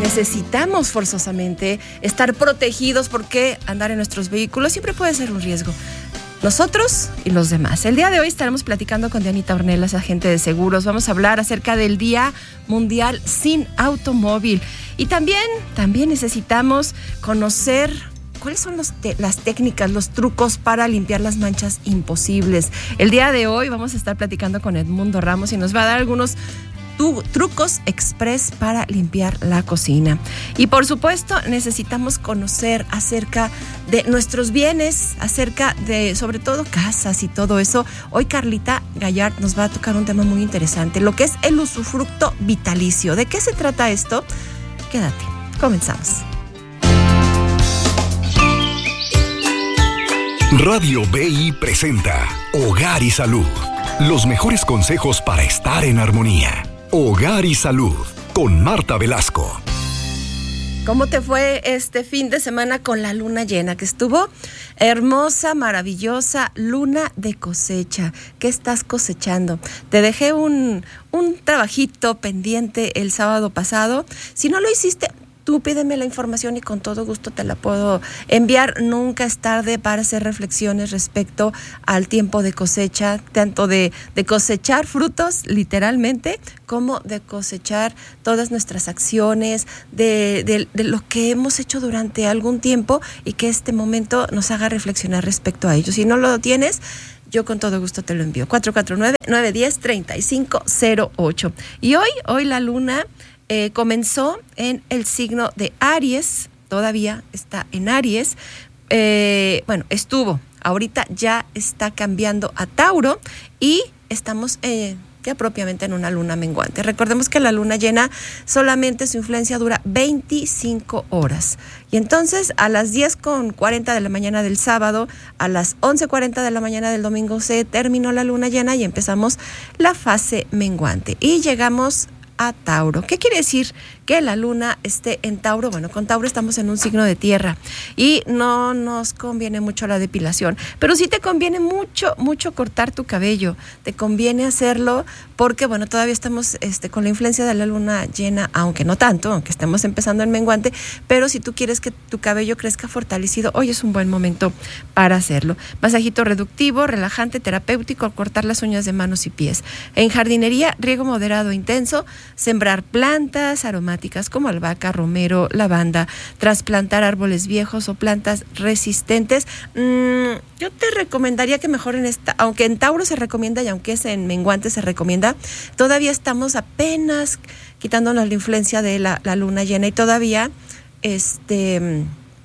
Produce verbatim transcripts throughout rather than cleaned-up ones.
necesitamos forzosamente estar protegidos porque andar en nuestros vehículos siempre puede ser un riesgo. Nosotros y los demás. El día de hoy estaremos platicando con Dianita Ornelas, agente de seguros. Vamos a hablar acerca del Día Mundial Sin Automóvil. Y también, también necesitamos conocer cuáles son los te- las técnicas, los trucos para limpiar las manchas imposibles. El día de hoy vamos a estar platicando con Edmundo Ramos y nos va a dar algunos tu- trucos express para limpiar la cocina. Y por supuesto necesitamos conocer acerca de nuestros bienes, acerca de sobre todo casas y todo eso. Hoy Carlita Gallard nos va a tocar un tema muy interesante, lo que es el usufructo vitalicio. ¿De qué se trata esto? Quédate, comenzamos. Radio B I presenta Hogar y Salud. Los mejores consejos para estar en armonía. Hogar y Salud, con Marta Velasco. ¿Cómo te fue este fin de semana con la luna llena? Que estuvo hermosa, maravillosa, luna de cosecha. ¿Qué estás cosechando? Te dejé un, un trabajito pendiente el sábado pasado. Si no lo hiciste, tú pídeme la información y con todo gusto te la puedo enviar. Nunca es tarde para hacer reflexiones respecto al tiempo de cosecha, tanto de, de cosechar frutos, literalmente, como de cosechar todas nuestras acciones, de, de, de lo que hemos hecho durante algún tiempo y que este momento nos haga reflexionar respecto a ello. Si no lo tienes, yo con todo gusto te lo envío. cuatro cuatro nueve, nueve uno cero, tres cinco cero ocho. Y hoy, hoy la luna Eh, comenzó en el signo de Aries, todavía está en Aries, eh, bueno, estuvo, ahorita ya está cambiando a Tauro y estamos eh, ya propiamente en una luna menguante. Recordemos que la luna llena solamente su influencia dura veinticinco horas. Y entonces a las diez con cuarenta de la mañana del sábado, a las once cuarenta de la mañana del domingo se terminó la luna llena y empezamos la fase menguante. Y llegamos a Tauro. ¿Qué quiere decir que la luna esté en Tauro? Bueno, con Tauro estamos en un signo de tierra y no nos conviene mucho la depilación, pero sí te conviene mucho, mucho cortar tu cabello. Te conviene hacerlo porque, bueno, todavía estamos este, con la influencia de la luna llena, aunque no tanto, aunque estemos empezando en menguante, pero si tú quieres que tu cabello crezca fortalecido, hoy es un buen momento para hacerlo. Masajito reductivo, relajante, terapéutico al cortar las uñas de manos y pies. En jardinería, riego moderado e intenso, sembrar plantas aromáticas como albahaca, romero, lavanda, trasplantar árboles viejos o plantas resistentes. Mm, yo te recomendaría que mejor en esta, aunque en Tauro se recomienda y aunque es en menguante se recomienda, todavía estamos apenas quitándonos la influencia de la, la luna llena y todavía este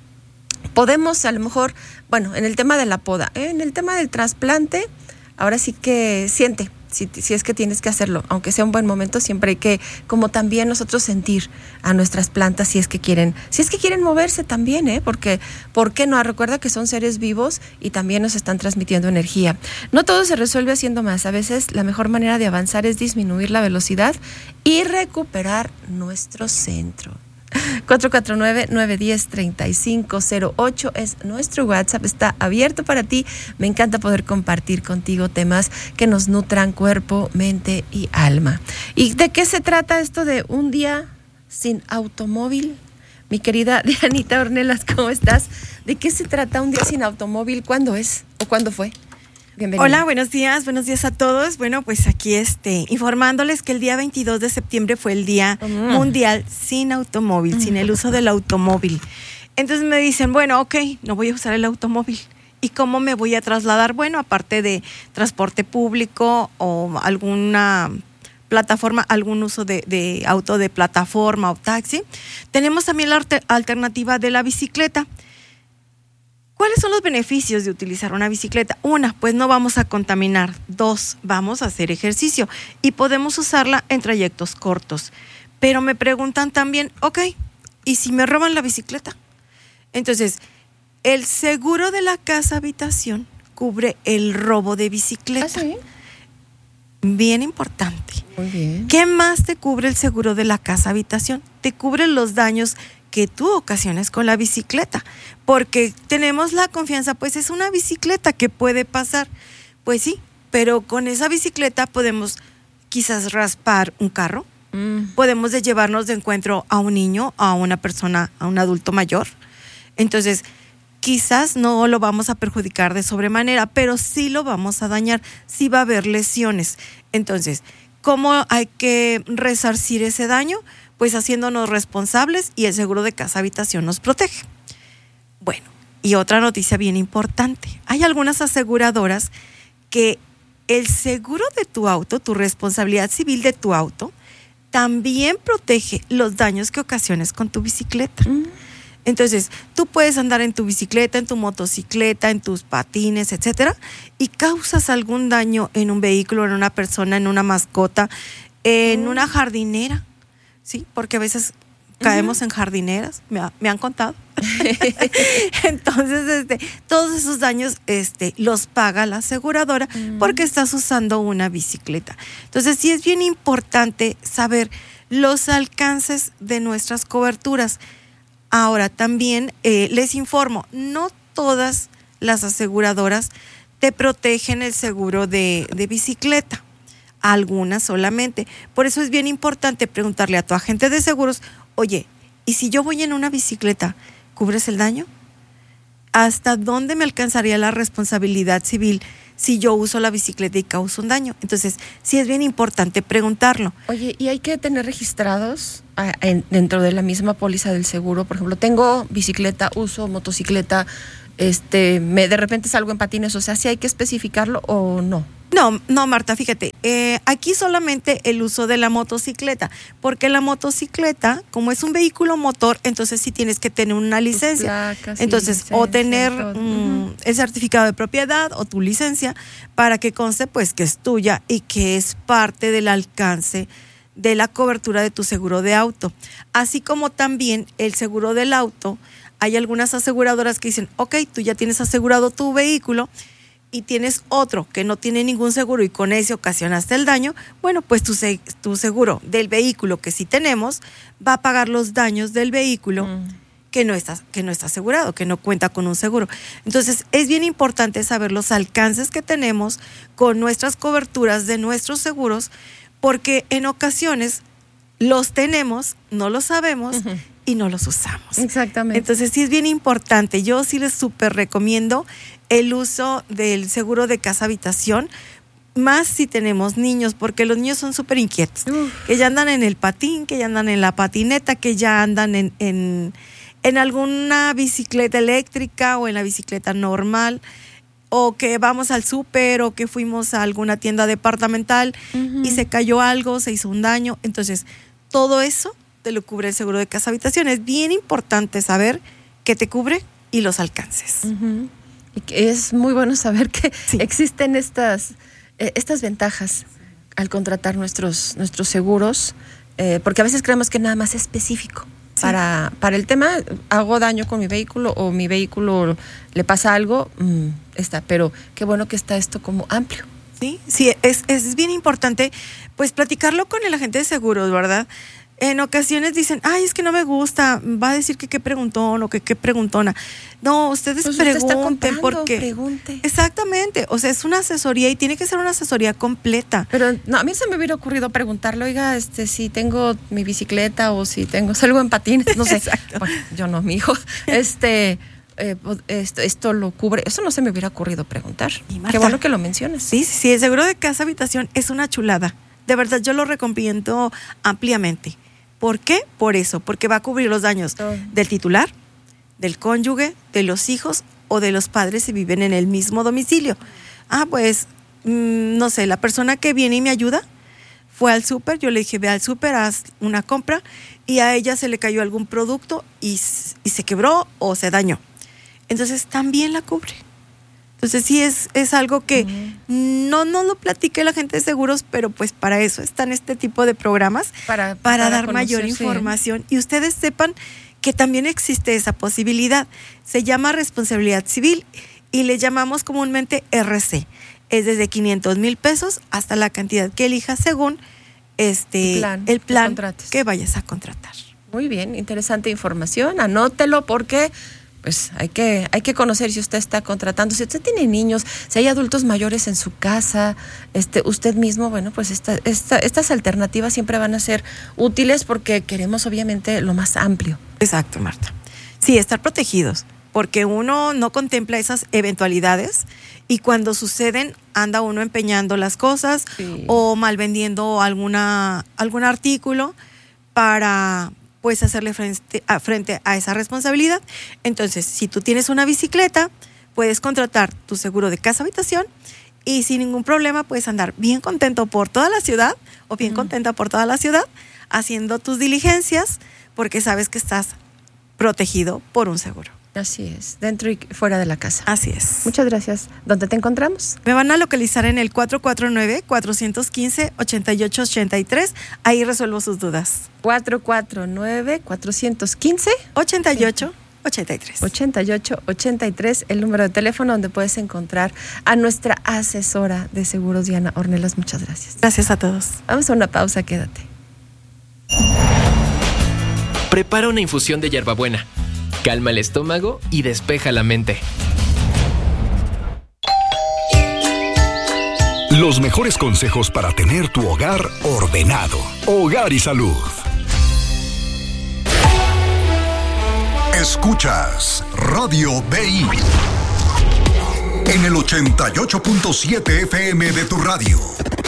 podemos a lo mejor, bueno, en el tema de la poda, ¿eh? En el tema del trasplante, ahora sí que siente. Si, si es que tienes que hacerlo, aunque sea un buen momento, siempre hay que, como también nosotros sentir a nuestras plantas si es que quieren, si es que quieren moverse también, ¿eh? Porque, ¿por qué no? Recuerda que son seres vivos y también nos están transmitiendo energía. No todo se resuelve haciendo más. A veces la mejor manera de avanzar es disminuir la velocidad y recuperar nuestro centro. cuatro cuatro nueve, nueve uno cero, tres cinco cero ocho es nuestro WhatsApp, está abierto para ti. Me encanta poder compartir contigo temas que nos nutran cuerpo, mente y alma. ¿Y de qué se trata esto de un día sin automóvil? Mi querida Dianita Ornelas, ¿cómo estás? ¿De qué se trata un día sin automóvil? ¿Cuándo es o cuándo fue? Bienvenida. Hola, buenos días, buenos días a todos. Bueno, pues aquí este, informándoles que el día veintidós de septiembre fue el Día mm. Mundial sin Automóvil, mm. sin el uso del automóvil. Entonces me dicen, bueno, ok, no voy a usar el automóvil. ¿Y cómo me voy a trasladar? Bueno, aparte de transporte público o alguna plataforma, algún uso de, de auto de plataforma o taxi, tenemos también la alternativa de la bicicleta. ¿Cuáles son los beneficios de utilizar una bicicleta? Una, pues no vamos a contaminar. Dos, vamos a hacer ejercicio y podemos usarla en trayectos cortos. Pero me preguntan también, ok, ¿y si me roban la bicicleta? Entonces, el seguro de la casa habitación cubre el robo de bicicleta. ¿Ah, sí? Bien importante. Muy bien. ¿Qué más te cubre el seguro de la casa habitación? Te cubre los daños que tú ocasiones con la bicicleta, porque tenemos la confianza, pues es una bicicleta que puede pasar, pues sí, pero con esa bicicleta podemos quizás raspar un carro, Mm. Podemos de llevarnos de encuentro a un niño, a una persona, a un adulto mayor. Entonces, quizás no lo vamos a perjudicar de sobremanera, pero sí lo vamos a dañar, sí va a haber lesiones. Entonces, ¿cómo hay que resarcir ese daño? Pues haciéndonos responsables, y el seguro de casa habitación nos protege. Bueno, y otra noticia bien importante. Hay algunas aseguradoras que el seguro de tu auto, tu responsabilidad civil de tu auto, también protege los daños que ocasiones con tu bicicleta. Mm. Entonces, tú puedes andar en tu bicicleta, en tu motocicleta, en tus patines, etcétera, y causas algún daño en un vehículo, en una persona, en una mascota, en mm. una jardinera, ¿sí? Porque a veces caemos uh-huh. en jardineras, me, ha, me han contado. Entonces, este, todos esos daños este, los paga la aseguradora uh-huh. porque estás usando una bicicleta. Entonces, sí es bien importante saber los alcances de nuestras coberturas. Ahora, también eh, les informo, no todas las aseguradoras te protegen el seguro de, de bicicleta, algunas solamente. Por eso es bien importante preguntarle a tu agente de seguros, oye, ¿y si yo voy en una bicicleta, cubres el daño? ¿Hasta dónde me alcanzaría la responsabilidad civil si yo uso la bicicleta y causo un daño? Entonces, sí es bien importante preguntarlo. Oye, ¿y hay que tener registrados a, en, dentro de la misma póliza del seguro? Por ejemplo, tengo bicicleta, uso motocicleta, este, me de repente salgo en patines, o sea, ¿sí hay que especificarlo o no? No, no, Marta, fíjate, eh, aquí solamente el uso de la motocicleta, porque la motocicleta, como es un vehículo motor, entonces sí tienes que tener una licencia. Placas, entonces, licencia, o tener um, uh-huh. el certificado de propiedad o tu licencia para que conste pues que es tuya y que es parte del alcance de la cobertura de tu seguro de auto. Así como también el seguro del auto, hay algunas aseguradoras que dicen, ok, tú ya tienes asegurado tu vehículo, y tienes otro que no tiene ningún seguro y con ese ocasionaste el daño, bueno, pues tu, se, tu seguro del vehículo que sí tenemos va a pagar los daños del vehículo mm. que, no está, que no está asegurado, que no cuenta con un seguro. Entonces, es bien importante saber los alcances que tenemos con nuestras coberturas de nuestros seguros, porque en ocasiones los tenemos, no los sabemos uh-huh. y no los usamos. Exactamente. Entonces, sí es bien importante. Yo sí les súper recomiendo el uso del seguro de casa habitación, más si tenemos niños, porque los niños son súper inquietos, Uf. que ya andan en el patín, que ya andan en la patineta, que ya andan en, en, en alguna bicicleta eléctrica o en la bicicleta normal, o que vamos al súper o que fuimos a alguna tienda departamental uh-huh. y se cayó algo, se hizo un daño. Entonces, todo eso te lo cubre el seguro de casa habitación. Es bien importante saber qué te cubre y los alcances. Uh-huh. Y que es muy bueno saber que sí. existen estas, eh, estas ventajas al contratar nuestros, nuestros seguros, eh, porque a veces creemos que nada más es específico. Sí. Para, para el tema, hago daño con mi vehículo o mi vehículo le pasa algo, mmm, está, pero qué bueno que está esto como amplio. Sí, sí, es, es bien importante pues platicarlo con el agente de seguros, ¿verdad? En ocasiones dicen, ay, es que no me gusta, va a decir que qué preguntón o que qué preguntona. No, ustedes pues pregunten porque... Pregunte. Exactamente, o sea, es una asesoría y tiene que ser una asesoría completa. Pero no, a mí se me hubiera ocurrido preguntarle, oiga, este, si tengo mi bicicleta o si tengo, salgo en patines, no sé. Bueno, yo no, mi hijo, este... Eh, esto, esto lo cubre, eso no se me hubiera ocurrido preguntar. Marta, qué bueno que lo mencionas. Sí, sí, sí, el seguro de casa habitación es una chulada. De verdad, yo lo recomiendo ampliamente. ¿Por qué? Por eso, porque va a cubrir los daños oh. del titular, del cónyuge, de los hijos o de los padres si viven en el mismo domicilio. Ah, pues, mmm, no sé, la persona que viene y me ayuda fue al súper, yo le dije, ve al súper, haz una compra, y a ella se le cayó algún producto y, y se quebró o se dañó. Entonces, también la cubre. Entonces, sí es, es algo que uh-huh. no nos lo platique la gente de seguros, pero pues para eso están este tipo de programas, para, para, para dar mayor información. Y ustedes sepan que también existe esa posibilidad. Se llama responsabilidad civil y le llamamos comúnmente R C. Es desde quinientos mil pesos hasta la cantidad que elijas según este, el plan, el plan que vayas a contratar. Muy bien, interesante información. Anótelo porque... pues hay que, hay que conocer si usted está contratando, si usted tiene niños, si hay adultos mayores en su casa, este, usted mismo, bueno, pues esta, esta, estas alternativas siempre van a ser útiles porque queremos obviamente lo más amplio. Exacto, Marta. Sí, estar protegidos, porque uno no contempla esas eventualidades y cuando suceden anda uno empeñando las cosas sí. o mal vendiendo alguna, algún artículo para pues hacerle frente a, frente a esa responsabilidad. Entonces, si tú tienes una bicicleta, puedes contratar tu seguro de casa-habitación y sin ningún problema puedes andar bien contento por toda la ciudad o bien mm. contenta por toda la ciudad haciendo tus diligencias porque sabes que estás protegido por un seguro. Así es, dentro y fuera de la casa. Así es. Muchas gracias. ¿Dónde te encontramos? Me van a localizar en el cuatro cuatro nueve, cuatro uno cinco, ocho ocho ocho tres. Ahí resuelvo sus dudas. cuatro cuatro nueve, cuatro uno cinco, ocho ocho ocho tres. ocho ocho ocho tres, el número de teléfono donde puedes encontrar a nuestra asesora de seguros, Diana Ornelas. Muchas gracias. Gracias a todos. Vamos a una pausa, quédate. Prepara una infusión de hierbabuena. Calma el estómago y despeja la mente. Los mejores consejos para tener tu hogar ordenado. Hogar y Salud. Escuchas Radio B I en el ochenta y ocho punto siete F M de tu radio.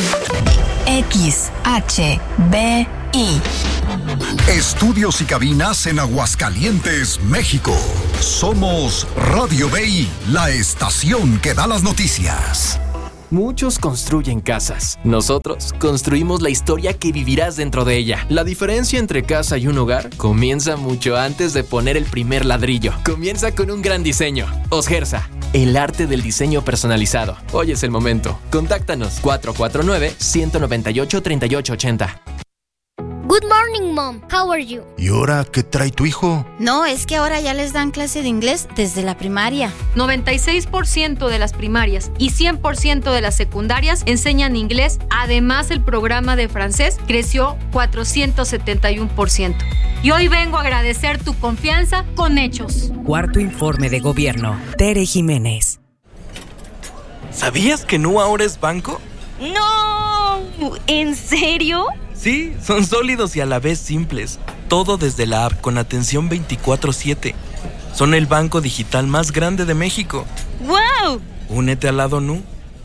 X H B I. Estudios y cabinas en Aguascalientes, México. Somos Radio B I, la estación que da las noticias. Muchos construyen casas. Nosotros construimos la historia que vivirás dentro de ella. La diferencia entre casa y un hogar comienza mucho antes de poner el primer ladrillo. Comienza con un gran diseño. Osgersa, el arte del diseño personalizado. Hoy es el momento. Contáctanos cuatro cuatro nueve, uno nueve ocho, tres ocho ocho cero. Good morning, Mom. How are you? ¿Y ahora qué trae tu hijo? No, es que ahora ya les dan clase de inglés desde la primaria. noventa y seis por ciento de las primarias y cien por ciento de las secundarias enseñan inglés. Además, el programa de francés creció cuatrocientos setenta y uno por ciento. Y hoy vengo a agradecer tu confianza con hechos. Cuarto informe de gobierno. Tere Jiménez. ¿Sabías que Nu ahora es banco? ¡No! ¿En serio? Sí, son sólidos y a la vez simples. Todo desde la app con atención veinticuatro siete. Son el banco digital más grande de México. ¡Wow! Únete al lado Nu.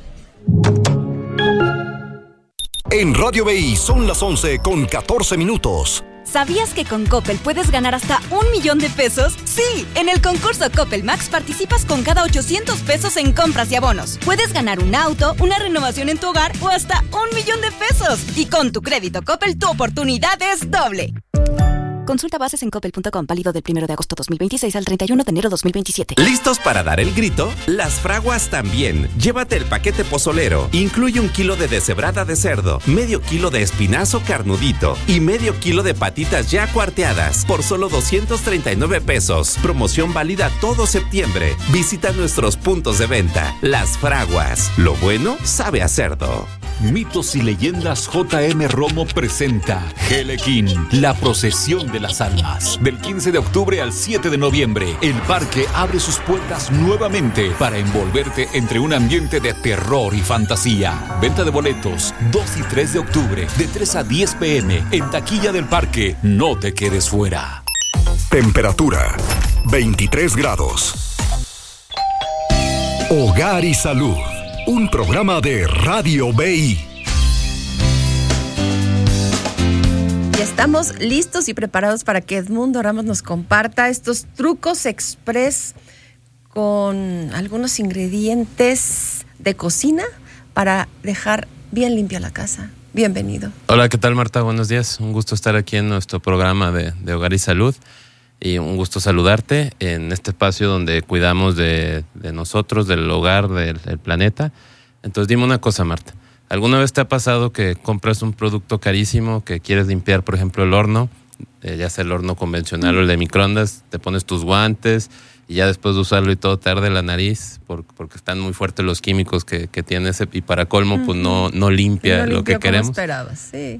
En Radio B I son las once con catorce minutos. ¿Sabías que con Coppel puedes ganar hasta un millón de pesos? Sí, en el concurso Coppel Max participas con cada ochocientos pesos en compras y abonos. Puedes ganar un auto, una renovación en tu hogar o hasta un millón de pesos. Y con tu crédito Coppel, tu oportunidad es doble. Consulta bases en coppel punto com, válido del primero de agosto dos mil veintiséis al treinta y uno de enero dos mil veintisiete. ¿Listos para dar el grito? Las fraguas también. Llévate el paquete pozolero. Incluye un kilo de deshebrada de cerdo, medio kilo de espinazo carnudito y medio kilo de patitas ya cuarteadas por solo doscientos treinta y nueve pesos. Promoción válida todo septiembre. Visita nuestros puntos de venta. Las fraguas. Lo bueno sabe a cerdo. Mitos y Leyendas J M Romo presenta Helequín, la procesión de las almas. Del quince de octubre al siete de noviembre, el parque abre sus puertas nuevamente para envolverte entre un ambiente de terror y fantasía. Venta de boletos dos y tres de octubre, de tres a diez pm, en taquilla del parque. No te quedes fuera. Temperatura veintitrés grados. Hogar y Salud. Un programa de Radio B I. Y estamos listos y preparados para que Edmundo Ramos nos comparta estos trucos express con algunos ingredientes de cocina para dejar bien limpia la casa. Bienvenido. Hola, ¿qué tal, Marta? Buenos días. Un gusto estar aquí en nuestro programa de, de Hogar y Salud. Y un gusto saludarte en este espacio donde cuidamos de, de nosotros, del hogar, del, del planeta. Entonces dime una cosa, Marta. ¿Alguna vez te ha pasado que compras un producto carísimo que quieres limpiar, por ejemplo, el horno? Eh, ya sea el horno convencional o el de microondas, te pones tus guantes y ya después de usarlo y todo te arde la nariz por, porque están muy fuertes los químicos que, que tiene ese, y para colmo, uh-huh. pues no, no limpia, no limpia lo que como queremos. esperabas, sí.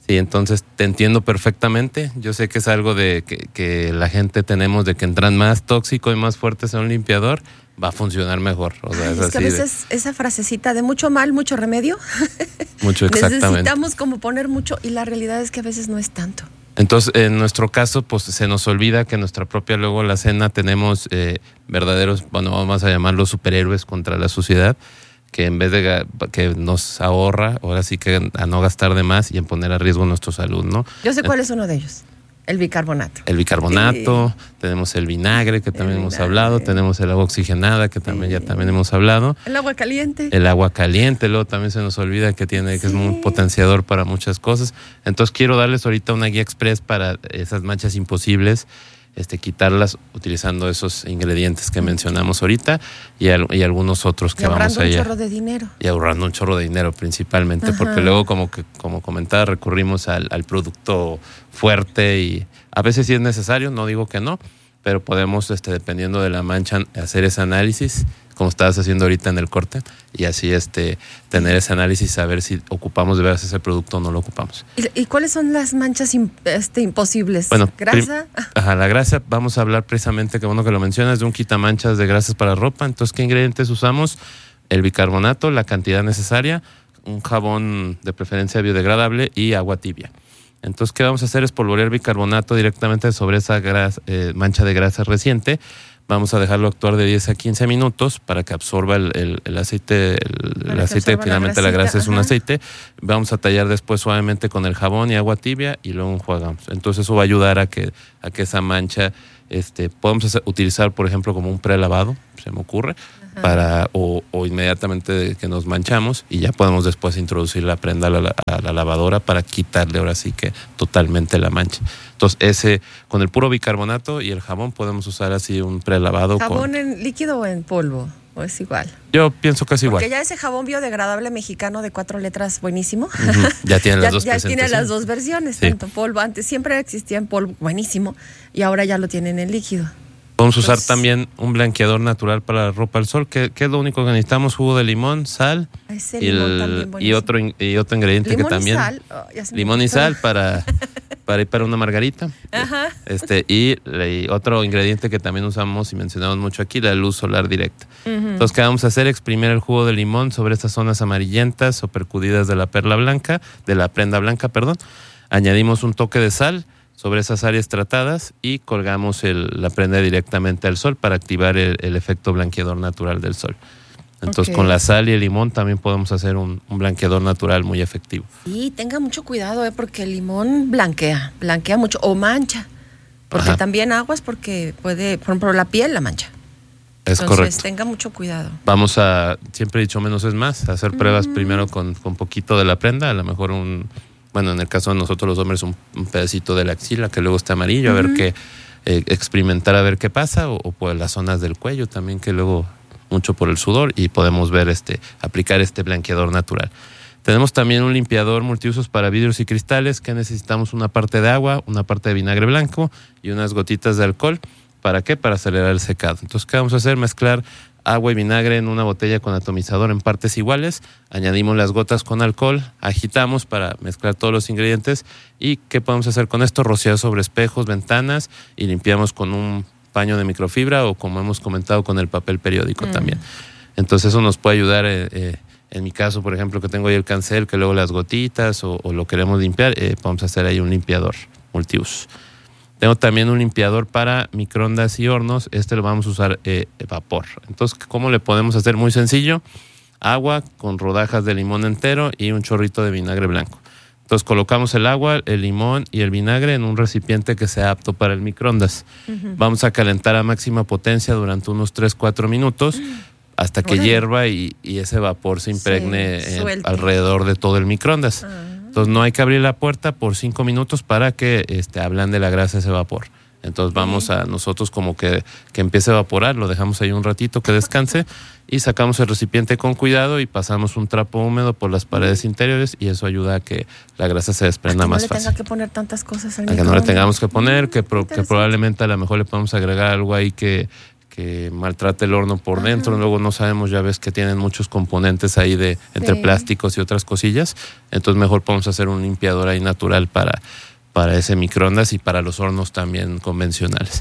Sí, entonces te entiendo perfectamente. Yo sé que es algo de que, que la gente tenemos de que entran más tóxico y más fuertes a un limpiador, va a funcionar mejor. O sea, Ay, es, es así que a veces de, esa frasecita de mucho mal, mucho remedio. mucho exactamente. Necesitamos como poner mucho y la realidad es que a veces no es tanto. Entonces, en nuestro caso, pues se nos olvida que en nuestra propia luego la cena tenemos eh, verdaderos, bueno, vamos a llamarlos superhéroes contra la suciedad, que en vez de que nos ahorra, ahora sí que a no gastar de más y en poner a riesgo nuestra salud, ¿no? Yo sé cuál es uno de ellos, el bicarbonato. El bicarbonato, sí. Tenemos el vinagre, que también el hemos vinagre. hablado, tenemos el agua oxigenada, que también sí. ya también hemos hablado. El agua caliente. El agua caliente, luego también se nos olvida que tiene, que sí. es un potenciador para muchas cosas. Entonces quiero darles ahorita una guía express para esas manchas imposibles, Este, quitarlas utilizando esos ingredientes que mencionamos ahorita y, al, y algunos otros que y vamos a ahorrando un chorro de dinero. Y ahorrando un chorro de dinero principalmente, Ajá. porque luego como que como comentaba recurrimos al, al producto fuerte y a veces sí es necesario, no digo que no, pero podemos, este, dependiendo de la mancha, hacer ese análisis como estabas haciendo ahorita en el corte y así este tener ese análisis, saber si ocupamos de veras ese producto o no lo ocupamos. ¿Y, y cuáles son las manchas imp, este, imposibles? Bueno, ¿grasa? Prim, ajá, la grasa, vamos a hablar precisamente, que bueno que lo mencionas, de un quitamanchas de grasas para ropa. Entonces, ¿qué ingredientes usamos? El bicarbonato, la cantidad necesaria, un jabón de preferencia biodegradable y agua tibia. Entonces, ¿qué vamos a hacer? Es polvorear bicarbonato directamente sobre esa grasa, eh, mancha de grasa reciente. Vamos a dejarlo actuar de diez a quince minutos para que absorba el, el, el aceite, el, el aceite, finalmente la, la grasa es un aceite. Vamos a tallar después suavemente con el jabón y agua tibia y luego enjuagamos. Entonces eso va a ayudar a que, a que esa mancha, este, podemos hacer, utilizar por ejemplo como un prelavado, se me ocurre, Ajá. para o, o inmediatamente que nos manchamos y ya podemos después introducir la prenda a la, a la lavadora para quitarle ahora sí que totalmente la mancha. Entonces, ese, con el puro bicarbonato y el jabón podemos usar así un prelavado. ¿Jabón con, en líquido o en polvo? ¿O es igual? Yo pienso que es igual. Porque ya ese jabón biodegradable mexicano de cuatro letras buenísimo. Uh-huh. Ya tiene las ya, dos ya tiene las dos versiones, sí. tanto polvo, antes siempre existía en polvo, buenísimo, y ahora ya lo tienen en líquido. Podemos usar Entonces, también un blanqueador natural para la ropa al sol, que, que es lo único que necesitamos: jugo de limón, sal ese y, limón el, también y otro y otro ingrediente limón que también y sal. Oh, limón y sal para para ir para una margarita. Ajá. Este y, y otro ingrediente que también usamos y mencionamos mucho aquí, la luz solar directa. Uh-huh. Entonces, ¿qué vamos a hacer? Exprimir el jugo de limón sobre estas zonas amarillentas o percudidas de la perla blanca, de la prenda blanca, perdón. Añadimos un toque de sal sobre esas áreas tratadas y colgamos el, la prenda directamente al sol para activar el, el efecto blanqueador natural del sol. Entonces, okay. con la sal y el limón también podemos hacer un, un blanqueador natural muy efectivo. Sí, tenga mucho cuidado, ¿eh? Porque el limón blanquea, blanquea mucho o mancha. Porque Ajá. también aguas porque puede, por ejemplo, la piel la mancha. Es Entonces, correcto. tenga mucho cuidado. Vamos a, siempre he dicho menos es más, hacer pruebas mm. primero con, con poquito de la prenda, a lo mejor un... Bueno, en el caso de nosotros los hombres, un, un pedacito de la axila que luego está amarillo, uh-huh. a ver qué, eh, experimentar a ver qué pasa, o, o por las zonas del cuello también, que luego mucho por el sudor, y podemos ver este, aplicar este blanqueador natural. Tenemos también un limpiador multiusos para vidrios y cristales, que necesitamos una parte de agua, una parte de vinagre blanco y unas gotitas de alcohol. ¿Para qué? Para acelerar el secado. Entonces, ¿qué vamos a hacer? Mezclar agua y vinagre en una botella con atomizador en partes iguales, añadimos las gotas con alcohol, agitamos para mezclar todos los ingredientes. ¿Y qué podemos hacer con esto? Rociar sobre espejos, ventanas, y limpiamos con un paño de microfibra o, como hemos comentado, con el papel periódico mm. también. Entonces eso nos puede ayudar, eh, eh, en mi caso, por ejemplo, que tengo ahí el cancel, que luego las gotitas o, o lo queremos limpiar, eh, podemos hacer ahí un limpiador multiuso. Tengo también un limpiador para microondas y hornos. Este lo vamos a usar eh, vapor. Entonces, ¿cómo le podemos hacer? Muy sencillo. Agua con rodajas de limón entero y un chorrito de vinagre blanco. Entonces, colocamos el agua, el limón y el vinagre en un recipiente que sea apto para el microondas. Uh-huh. Vamos a calentar a máxima potencia durante unos tres a cuatro minutos hasta que Órale. hierva y, y ese vapor se impregne sí, en, alrededor de todo el microondas. Uh-huh. Entonces no hay que abrir la puerta por cinco minutos para que este, ablande la grasa ese vapor. Entonces vamos a nosotros como que, que empiece a evaporar, lo dejamos ahí un ratito que descanse y sacamos el recipiente con cuidado y pasamos un trapo húmedo por las paredes interiores, y eso ayuda a que la grasa se desprenda a que más no fácil. No le tenga que poner tantas cosas al A que no le tengamos que poner, que, pro, que probablemente a lo mejor le podemos agregar algo ahí que... que que maltrate el horno por Ajá. dentro. Luego no sabemos, ya ves que tienen muchos componentes ahí de entre sí. plásticos y otras cosillas. Entonces mejor podemos hacer un limpiador ahí natural para, para ese microondas y para los hornos también convencionales.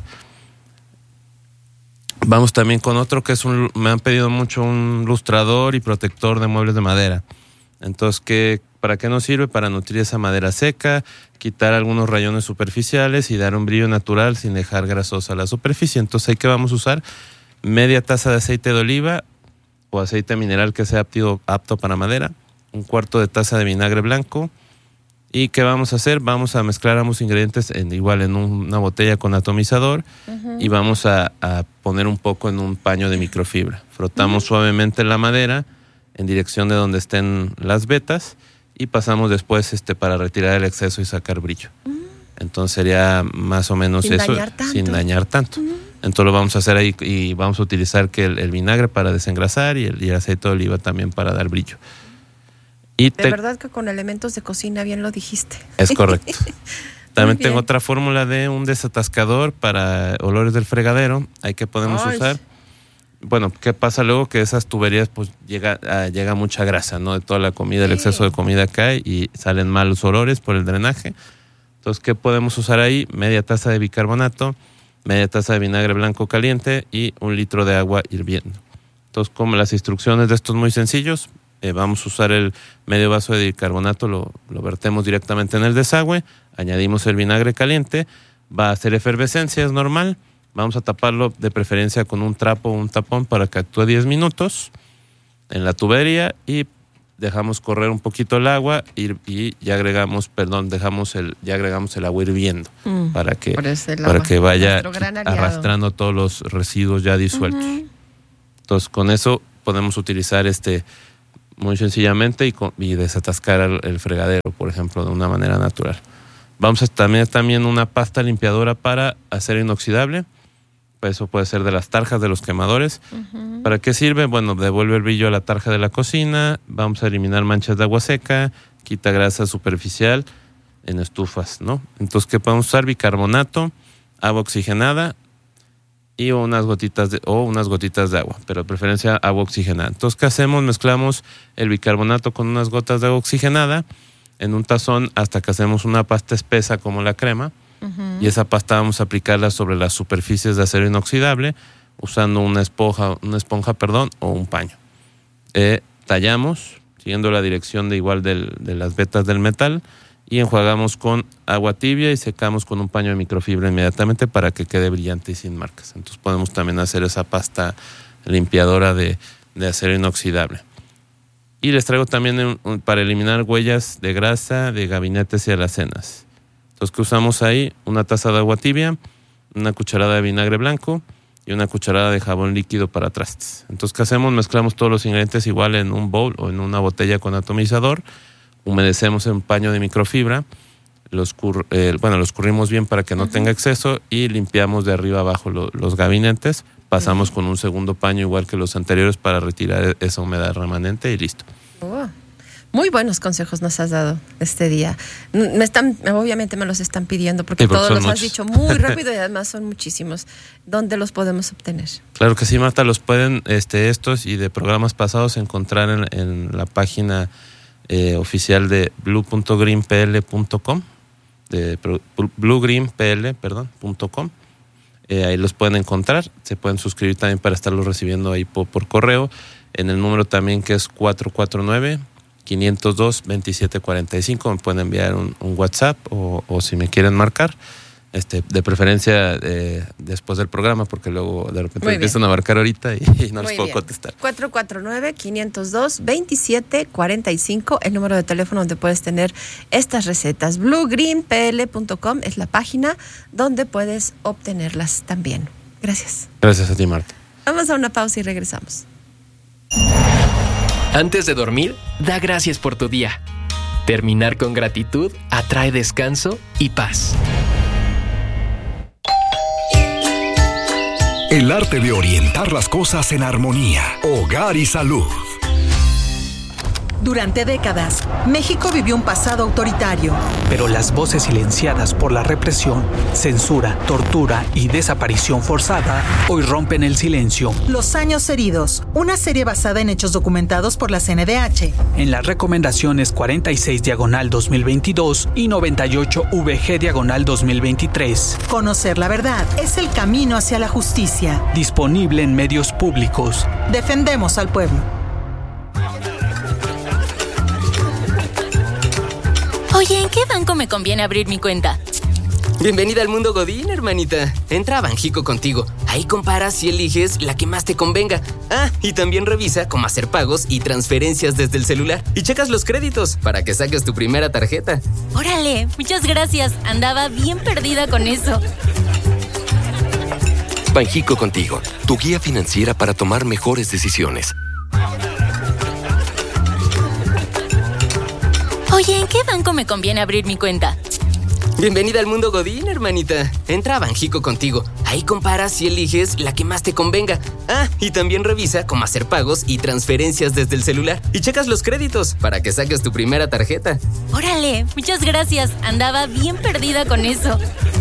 Vamos también con otro que es un, me han pedido mucho un lustrador y protector de muebles de madera. Entonces, ¿qué, ¿para qué nos sirve? Para nutrir esa madera seca, quitar algunos rayones superficiales y dar un brillo natural sin dejar grasosa la superficie. Entonces, ¿ahí qué vamos a usar? Media taza de aceite de oliva o aceite mineral que sea apto, apto para madera, un cuarto de taza de vinagre blanco. ¿Y qué vamos a hacer? Vamos a mezclar ambos ingredientes en, igual en un, una botella con atomizador uh-huh. y vamos a, a poner un poco en un paño de microfibra. Frotamos uh-huh. suavemente la madera en dirección de donde estén las vetas y pasamos después este para retirar el exceso y sacar brillo. Uh-huh. Entonces sería más o menos sin eso, dañar tanto. sin dañar tanto. Uh-huh. Entonces lo vamos a hacer ahí y vamos a utilizar que el, el vinagre para desengrasar y el, y el aceite de oliva también para dar brillo. Y de te... verdad que con elementos de cocina bien lo dijiste. Es correcto. También tengo otra fórmula de un desatascador para olores del fregadero. Ahí que podemos Ay. usar. Bueno, ¿qué pasa luego? Que esas tuberías pues llega, uh, llega mucha grasa, ¿no? De toda la comida, el exceso de comida cae y salen malos olores por el drenaje. Entonces, ¿qué podemos usar ahí? Media taza de bicarbonato, media taza de vinagre blanco caliente y un litro de agua hirviendo. Entonces, como las instrucciones de estos muy sencillos, Eh, vamos a usar el medio vaso de bicarbonato, lo, lo vertemos directamente en el desagüe, añadimos el vinagre caliente, va a hacer efervescencia, es normal, vamos a taparlo de preferencia con un trapo o un tapón para que actúe diez minutos en la tubería y dejamos correr un poquito el agua y, y ya agregamos, perdón, dejamos el, ya agregamos el agua hirviendo mm, para que, para que vaya arrastrando todos los residuos ya disueltos. Uh-huh. Entonces con eso podemos utilizar este muy sencillamente y, con, y desatascar el, el fregadero, por ejemplo, de una manera natural. Vamos a tener también una pasta limpiadora para acero inoxidable. Eso puede ser de las tarjas de los quemadores. Uh-huh. ¿Para qué sirve? Bueno, devuelve el brillo a la tarja de la cocina. Vamos a eliminar manchas de agua seca, quita grasa superficial en estufas, ¿no? Entonces, ¿qué podemos usar? Bicarbonato, agua oxigenada y unas gotitas de, o unas gotitas de agua, pero de preferencia agua oxigenada. Entonces, ¿qué hacemos? Mezclamos el bicarbonato con unas gotas de agua oxigenada en un tazón hasta que hacemos una pasta espesa como la crema. Uh-huh. Y esa pasta vamos a aplicarla sobre las superficies de acero inoxidable usando una esponja, una esponja, perdón, o un paño. Eh, tallamos siguiendo la dirección de igual del, de las vetas del metal y enjuagamos con agua tibia y secamos con un paño de microfibra inmediatamente para que quede brillante y sin marcas. Entonces podemos también hacer esa pasta limpiadora de, de acero inoxidable. Y les traigo también un, un, para eliminar huellas de grasa de gabinetes y alacenas. Entonces, ¿qué usamos ahí? Una taza de agua tibia, una cucharada de vinagre blanco y una cucharada de jabón líquido para trastes. Entonces, ¿qué hacemos? Mezclamos todos los ingredientes igual en un bowl o en una botella con atomizador. Humedecemos en un paño de microfibra, los, cur, eh, bueno, los currimos bien para que no uh-huh. tenga exceso y limpiamos de arriba abajo lo, los gabinetes. Pasamos uh-huh. con un segundo paño igual que los anteriores para retirar esa humedad remanente y listo. Oh, muy buenos consejos nos has dado este día. Me están, obviamente me los están pidiendo porque, sí, porque todos los muchos. Has dicho muy rápido y además son muchísimos. ¿Dónde los podemos obtener? Claro que sí, Marta, los pueden este, estos y de programas pasados encontrar en, en la página Eh, oficial de blue punto green p l punto com, de blue green p l, perdón, punto com. Eh, ahí los pueden encontrar, se pueden suscribir también para estarlos recibiendo ahí por, por correo, en el número también que es cuatro cuatro nueve, cinco cero dos, dos siete cuatro cinco, me pueden enviar un, un WhatsApp o, o si me quieren marcar, este, de preferencia eh, después del programa, porque luego de repente empiezan a marcar ahorita y, y no Muy les puedo bien. contestar. cuatro cuatro nueve, cinco cero dos, dos siete cuatro cinco, el número de teléfono donde puedes tener estas recetas. blue green p l punto com es la página donde puedes obtenerlas también. Gracias. Gracias a ti, Marta. Vamos a una pausa y regresamos. Antes de dormir, da gracias por tu día. Terminar con gratitud atrae descanso y paz. El arte de orientar las cosas en armonía. Hogar y salud. Durante décadas, México vivió un pasado autoritario. Pero las voces silenciadas por la represión, censura, tortura y desaparición forzada hoy rompen el silencio. Los años heridos, una serie basada en hechos documentados por la C N D H. En las recomendaciones cuarenta y seis diagonal dos mil veintidós y noventa y ocho V G diagonal dos mil veintitrés. Conocer la verdad es el camino hacia la justicia. Disponible en medios públicos. Defendemos al pueblo. Oye, ¿en qué banco me conviene abrir mi cuenta? Bienvenida al mundo Godín, hermanita. Entra a Banjico Contigo. Ahí comparas y eliges la que más te convenga. Ah, y también revisa cómo hacer pagos y transferencias desde el celular. Y checas los créditos para que saques tu primera tarjeta. Órale, muchas gracias. Andaba bien perdida con eso. Banjico Contigo, tu guía financiera para tomar mejores decisiones. Oye, ¿en qué banco me conviene abrir mi cuenta? Bienvenida al mundo Godín, hermanita. Entra a Banjico Contigo. Ahí comparas y eliges la que más te convenga. Ah, y también revisa cómo hacer pagos y transferencias desde el celular. Y checas los créditos para que saques tu primera tarjeta. Órale, muchas gracias. Andaba bien perdida con eso.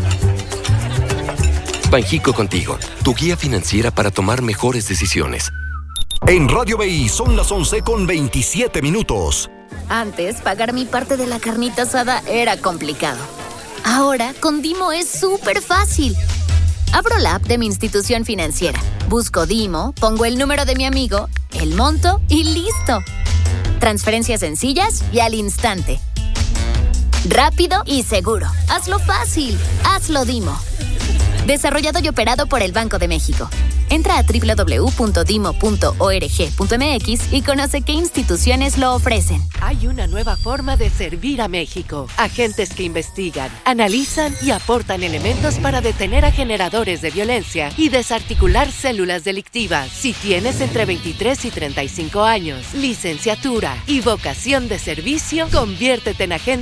Banjico Contigo, tu guía financiera para tomar mejores decisiones. En Radio B I son las once con veintisiete minutos. Antes, pagar mi parte de la carnita asada era complicado. Ahora, con Dimo es súper fácil. Abro la app de mi institución financiera, busco Dimo, pongo el número de mi amigo, el monto y listo. Transferencias sencillas y al instante. Rápido y seguro. Hazlo fácil. Hazlo Dimo. Desarrollado y operado por el Banco de México. Entra a doble u doble u doble u punto dimo punto org punto m x y conoce qué instituciones lo ofrecen. Hay una nueva forma de servir a México. Agentes que investigan, analizan y aportan elementos para detener a generadores de violencia y desarticular células delictivas. Si tienes entre veintitrés y treinta y cinco años, licenciatura y vocación de servicio, conviértete en agente